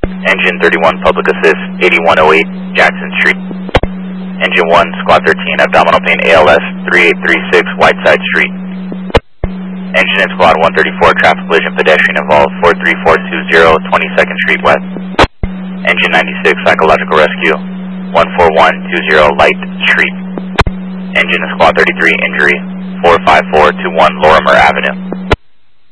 Engine 31 Public Assist 8108 Jackson Street. Engine 1 Squad 13 Abdominal Pain ALS 3836 Whiteside Street. Engine in Squad 134 Traffic Collision Pedestrian involved 43420 22nd Street West. Engine 96 Psychological Rescue 14120 Light Street. Engine in Squad 33 Injury 45421 Lorimer Avenue.